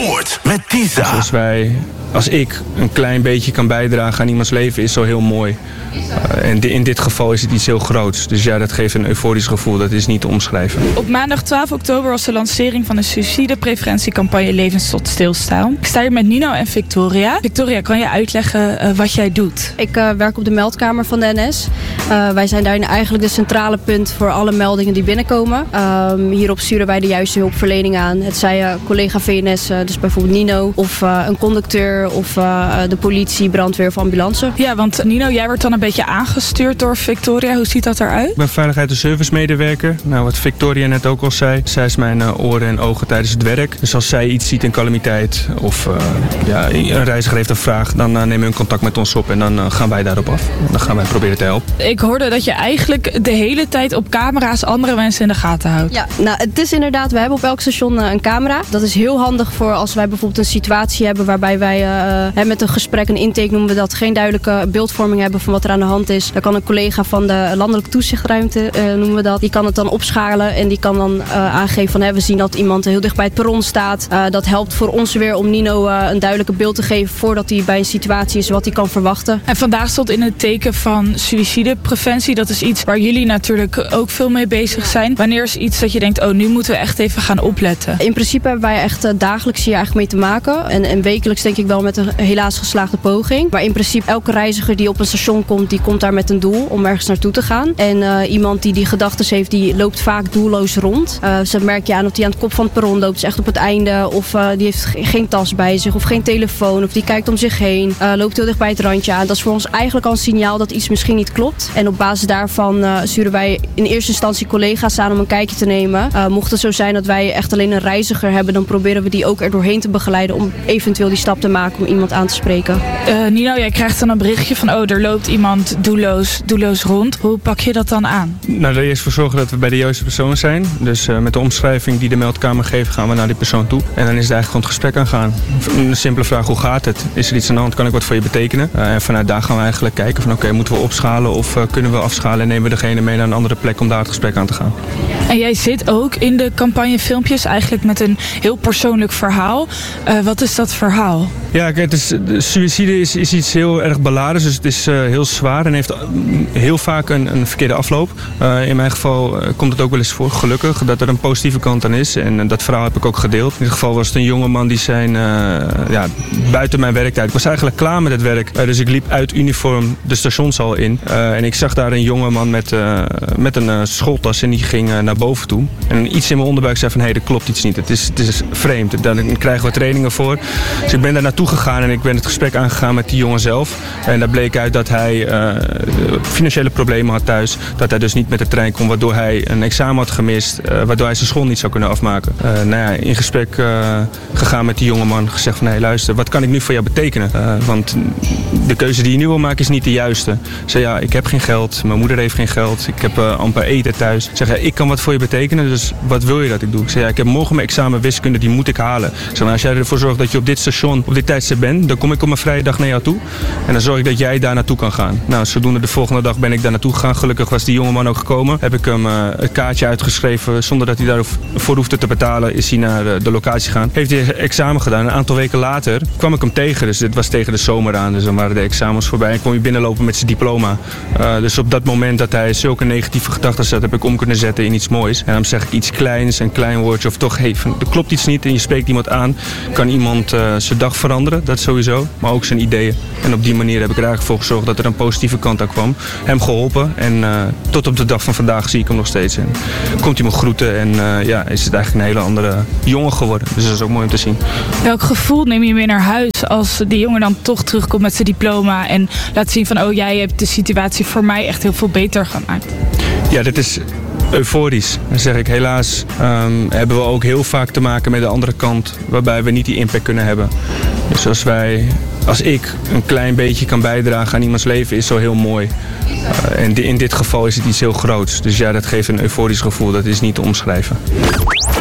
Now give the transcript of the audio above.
Noord met Tisa. Als ik een klein beetje kan bijdragen aan iemands leven, is zo heel mooi. En in dit geval is het iets heel groots. Dus ja, dat geeft een euforisch gevoel. Dat is niet te omschrijven. Op maandag 12 oktober was de lancering van de suïcidepreventiecampagne Levens tot Stilstaan. Ik sta hier met Nino en Victoria. Victoria, kan je uitleggen wat jij doet? Ik werk op de meldkamer van de NS. Wij zijn daarin eigenlijk de centrale punt voor alle meldingen die binnenkomen. Hierop sturen wij de juiste hulpverlening aan. Het zij collega VNS, dus bijvoorbeeld Nino, of een conducteur, of de politie, brandweer of ambulance. Ja, want Nino, jij wordt dan een beetje aangestuurd door Victoria. Hoe ziet dat eruit? Ik ben veiligheid- en servicemedewerker. Nou, wat Victoria net ook al zei. Zij is mijn oren en ogen tijdens het werk. Dus als zij iets ziet in calamiteit of een reiziger heeft een vraag, dan nemen we contact met ons op en dan gaan wij daarop af. Dan gaan wij proberen te helpen. Ik hoorde dat je eigenlijk de hele tijd op camera's andere mensen in de gaten houdt. Ja, nou, het is inderdaad, we hebben op elk station een camera. Dat is heel handig voor als wij bijvoorbeeld een situatie hebben waarbij wij met een gesprek, een intake noemen we dat, geen duidelijke beeldvorming hebben van wat er aan de hand is. Dan kan een collega van de landelijke toezichtruimte, noemen we dat, die kan het dan opschalen en die kan dan aangeven van we zien dat iemand heel dicht bij het perron staat. Dat helpt voor ons weer om Nino een duidelijke beeld te geven voordat hij bij een situatie is wat hij kan verwachten. En vandaag stond in het teken van suïcidepreventie. Dat is iets waar jullie natuurlijk ook veel mee bezig zijn. Wanneer is iets dat je denkt, nu moeten we echt even gaan opletten? In principe hebben wij echt dagelijks hier eigenlijk mee te maken. En wekelijks denk ik wel met een helaas geslaagde poging. Maar in principe elke reiziger die op een station komt, die komt daar met een doel om ergens naartoe te gaan. En iemand die gedachten heeft, die loopt vaak doelloos rond. Zo merk je aan dat hij aan het kop van het perron loopt, dus echt op het einde. Of die heeft geen tas bij zich of geen telefoon. Of die kijkt om zich heen. Loopt heel dicht bij het randje aan. Dat is voor ons eigenlijk al een signaal dat iets misschien niet klopt. En op basis daarvan sturen wij in eerste instantie collega's aan om een kijkje te nemen. Mocht het zo zijn dat wij echt alleen een reiziger hebben, dan proberen we die ook er doorheen te begeleiden om eventueel die stap te maken om iemand aan te spreken. Nino, jij krijgt dan een berichtje van er loopt iemand doelloos rond. Hoe pak je dat dan aan? Nou, er eerst voor zorgen dat we bij de juiste persoon zijn. Dus met de omschrijving die de meldkamer geeft, gaan we naar die persoon toe. En dan is het eigenlijk gewoon het gesprek aangaan. Een simpele vraag, hoe gaat het? Is er iets aan de hand? Kan ik wat voor je betekenen? En vanuit daar gaan we eigenlijk kijken van moeten we opschalen of kunnen we afschalen en nemen we degene mee naar een andere plek om daar het gesprek aan te gaan. En jij zit ook in de campagnefilmpjes eigenlijk met een heel persoonlijk verhaal. Wat is dat verhaal? Ja, kijk, suïcide is iets heel erg beladens, dus het is heel zwaar en heeft heel vaak een verkeerde afloop. In mijn geval komt het ook wel eens voor, gelukkig, dat er een positieve kant aan is. En dat verhaal heb ik ook gedeeld. In dit geval was het een jongeman die zijn buiten mijn werktijd. Ik was eigenlijk klaar met het werk, dus ik liep uit uniform de stationshal in. En ik zag daar een jongeman met een schooltas en die ging naar boven toe. En iets in mijn onderbuik zei van er klopt iets niet. Het is vreemd. Daar krijgen we trainingen voor. Dus ik ben daar naartoe gegaan en ik ben het gesprek aangegaan met die jongen zelf. En daar bleek uit dat hij financiële problemen had thuis. Dat hij dus niet met de trein kon, waardoor hij een examen had gemist. Waardoor hij zijn school niet zou kunnen afmaken. In gesprek gegaan met die jongeman. Gezegd van luister, wat kan ik nu voor jou betekenen? Want de keuze die je nu wil maken is niet de juiste. Ik zei ik heb geen geld. Mijn moeder heeft geen geld. Ik heb amper eten thuis. Ik zeg ik kan wat voor je betekenen. Dus wat wil je dat ik doe? Ik zei ik heb morgen mijn examen wiskunde, die moet ik halen. Ik zei als jij ervoor zorgt dat je op dit station op dit tijdstip bent, dan kom ik op mijn vrije dag naar jou toe. En dan zorg ik dat jij daar naartoe kan gaan. Nou, zodoende de volgende dag ben ik daar naartoe gegaan. Gelukkig was die jongeman ook gekomen. Heb ik hem het kaartje uitgeschreven. Zonder dat hij daarvoor hoefde te betalen, is hij naar de locatie gegaan. Heeft hij examen gedaan. Een aantal weken later kwam ik hem tegen. Dus dit was tegen de zomer aan. Dus dan waren de examens voorbij. En kwam hij binnenlopen met zijn diploma. Dus op dat moment dat hij zulke negatieve gedachten had, heb ik om kunnen zetten in iets moois. En dan zeg ik iets kleins, een klein woordje. Of toch, er klopt iets niet en je spreekt iemand aan. Kan iemand zijn dag veranderen, dat sowieso. Maar ook zijn ideeën. En op die manier heb ik er eigenlijk voor gezorgd dat er een positieve kant aan kwam. Hem geholpen. En tot op de dag van vandaag zie ik hem nog steeds. En komt hij me groeten. En is het eigenlijk een hele andere jongen geworden. Dus dat is ook mooi om te zien. Welk gevoel neem je mee naar huis als die jongen dan toch terugkomt met zijn diploma en laat zien van jij hebt de situatie voor mij echt heel veel beter gemaakt? Ja, dit is euforisch. Dan zeg ik, helaas hebben we ook heel vaak te maken met de andere kant, waarbij we niet die impact kunnen hebben. Dus als ik een klein beetje kan bijdragen aan iemands leven, is zo heel mooi. En in dit geval is het iets heel groots. Dus dat geeft een euforisch gevoel, dat is niet te omschrijven.